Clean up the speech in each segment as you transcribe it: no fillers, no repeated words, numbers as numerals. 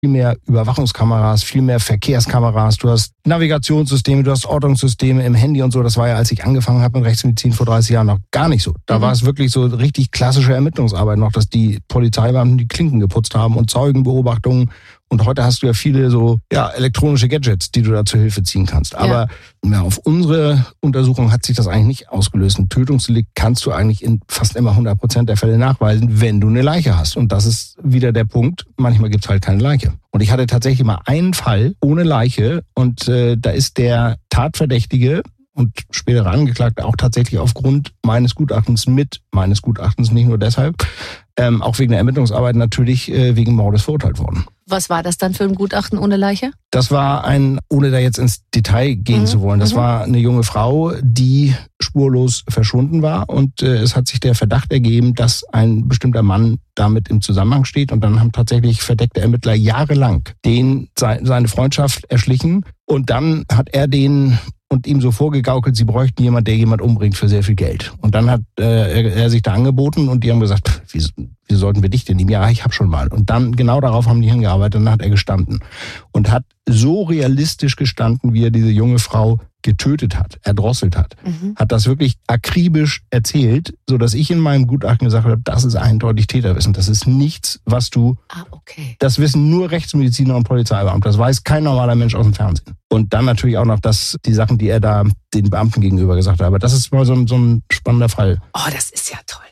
viel mehr Überwachungskameras, viel mehr Verkehrskameras, du hast Navigationssysteme, du hast Ortungssysteme im Handy und so. Das war ja, als ich angefangen habe mit Rechtsmedizin vor 30 Jahren, noch gar nicht so. Da war es wirklich so richtig klassische Ermittlungsarbeit noch, dass die Polizeibeamten die Klinken geputzt haben und Zeugenbeobachtungen. Und heute hast du ja viele so elektronische Gadgets, die du da zur Hilfe ziehen kannst. Aber auf unsere Untersuchung hat sich das eigentlich nicht ausgelöst. Ein Tötungsdelikt kannst du eigentlich in fast immer 100% der Fälle nachweisen, wenn du eine Leiche hast. Und das ist wieder der Punkt. Manchmal gibt's halt keine Leiche. Und ich hatte tatsächlich mal einen Fall ohne Leiche. Und da ist der Tatverdächtige und spätere Angeklagte auch tatsächlich aufgrund meines Gutachtens, nicht nur deshalb, auch wegen der Ermittlungsarbeit natürlich wegen Mordes verurteilt worden. Was war das dann für ein Gutachten ohne Leiche? Das war ohne da jetzt ins Detail gehen zu wollen, das war eine junge Frau, die spurlos verschwunden war und es hat sich der Verdacht ergeben, dass ein bestimmter Mann damit im Zusammenhang steht und dann haben tatsächlich verdeckte Ermittler jahrelang seine Freundschaft erschlichen und dann hat er und ihm so vorgegaukelt, sie bräuchten jemanden, der jemand umbringt für sehr viel Geld. Und dann hat er sich da angeboten und die haben gesagt, wie sollten wir dich denn nehmen? Ja, ich habe schon mal. Und dann genau darauf haben die hingearbeitet und dann hat er gestanden. Und hat so realistisch gestanden, wie er diese junge Frau getötet hat, erdrosselt hat. Hat das wirklich akribisch erzählt, sodass ich in meinem Gutachten gesagt habe, das ist eindeutig Täterwissen. Das ist nichts, was du... Das wissen nur Rechtsmediziner und Polizeibeamte. Das weiß kein normaler Mensch aus dem Fernsehen. Und dann natürlich auch noch die Sachen, die er da den Beamten gegenüber gesagt hat. Aber das ist mal so ein spannender Fall. Oh, das ist ja toll.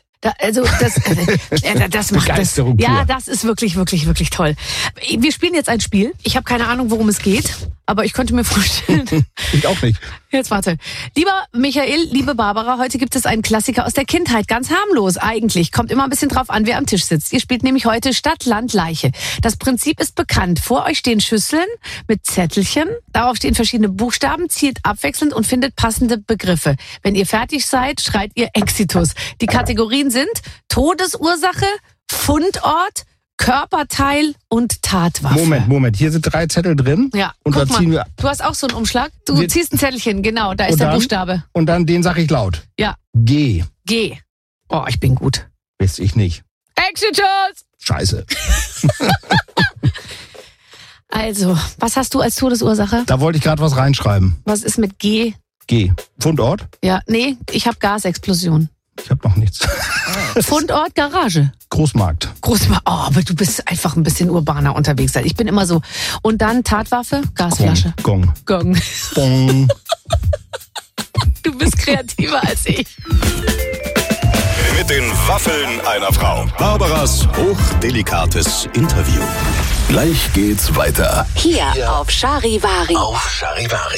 Das macht Begeisterung das. pur. Ja, das ist wirklich, wirklich, wirklich toll. Wir spielen jetzt ein Spiel. Ich habe keine Ahnung, worum es geht, aber ich könnte mir vorstellen. Ich auch nicht. Jetzt warte. Lieber Michael, liebe Barbara, heute gibt es einen Klassiker aus der Kindheit. Ganz harmlos eigentlich. Kommt immer ein bisschen drauf an, wer am Tisch sitzt. Ihr spielt nämlich heute Stadt, Land, Leiche. Das Prinzip ist bekannt. Vor euch stehen Schüsseln mit Zettelchen. Darauf stehen verschiedene Buchstaben, zielt abwechselnd und findet passende Begriffe. Wenn ihr fertig seid, schreit ihr Exitus. Die Kategorien sind Todesursache, Fundort, Körperteil und Tatwaffe. Moment. Hier sind 3 Zettel drin. Ja, und guck da ziehen mal, du hast auch so einen Umschlag. Du ziehst ein Zettelchen, genau, da ist der Buchstabe. Und dann den sag ich laut. Ja. G. Oh, ich bin gut. Weiß ich nicht. Exitus! Scheiße. Also, was hast du als Todesursache? Da wollte ich gerade was reinschreiben. Was ist mit G? G. Fundort? Ja, nee, ich habe Gasexplosion. Ich habe noch nichts. Fundort, Garage. Großmarkt. Oh, aber du bist einfach ein bisschen urbaner unterwegs. Ich bin immer so. Und dann Tatwaffe, Gasflasche. Gong. Bong. Du bist kreativer als ich. Mit den Waffeln einer Frau. Barbaras hochdelikates Interview. Gleich geht's weiter. Hier auf Charivari.